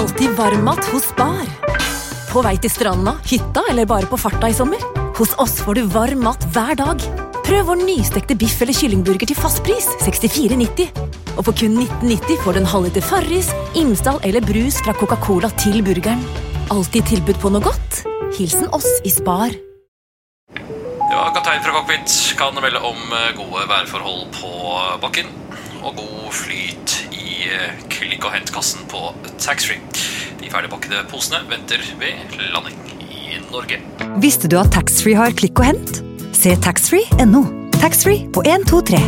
alltid varmmat hos Spar. På vei til stranda, hytta eller bare på farta i sommer? Hos oss får du varm mat hver dag. Prøv vår nystekte biff eller kyllingburger til fastpris, 64,90. Og for kun 19,90 får du en halvliter Farris, Imsdal eller brus fra Coca-Cola til burgeren. Alltid tilbud på noe godt. Hilsen oss i Spar. Ja, kaptein fra Cockpit kan melde om gode værforhold på bakken og god flyt i klikk- og hentkassen på taxfree. De ferdigpakkede posene venter ved landing i Norge. Visste du at taxfree har klikk og hent? Se taxfree.no. Taxfree på 1, 2, 3.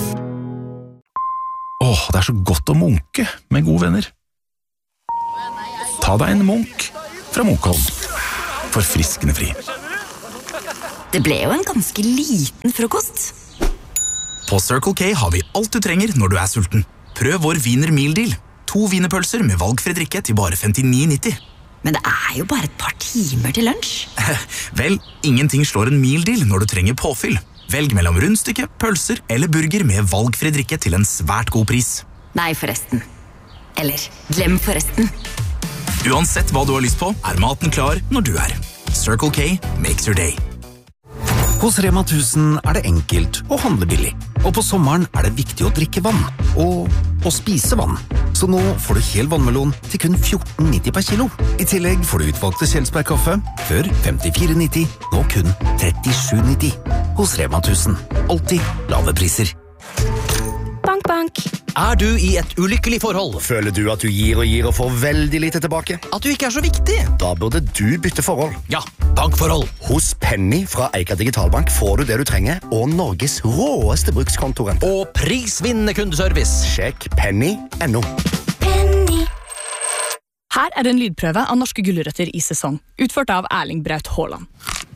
Det så godt å munke med gode venner. Ta deg en munk fra Munkholm. Forfriskende fri. Det ble jo en ganske liten frokost. På Circle K har vi alt du trenger når du sulten. Prøv vår Wiener Meal Deal. 2 wienerpølser med valgfri drikke til bare 59,90. Men det jo bare et par timer til lunsj. Vel, ingenting slår en meal deal når du trenger påfyll. Velg mellom rundstykke, pølser eller burger med valgfri drikke til en svært god pris. Nei, forresten. Eller, glem forresten. Uansett hva du har lyst på, maten klar når du Circle K makes your day. Hos Rema 1000 det enkelt å handle billig. Og på sommeren det viktig å drikke vann. Og å spise vann. Så nå får du hel vannmelon til kun 14,90 per kilo. I tillegg får du utvalgte Kjelsberg-kaffe, før 54,90, nå kun 37,90. Hos Rema 1000. Alltid lave priser. Bank, bank. Du i et ulykkelig forhold? Føler du at du gir og får veldig lite tilbake? At du ikke så viktig? Da burde du bytte forhold. Ja, bankforhold. Hos Penny fra Eika Digitalbank får du det du trenger, og Norges råeste brukskontorrente. Og prisvinnende kundeservice. Sjekk penny.no. Her det en lydprøve av norske gulrøtter i sesong, utført av Erling Braut Haaland.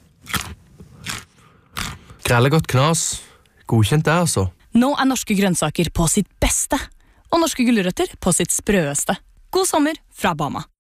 Krellegodt knas. Godkjent det, altså. Nå norske grønnsaker på sitt beste, og norske gulrøtter på sitt sprøeste. God sommer fra Bama.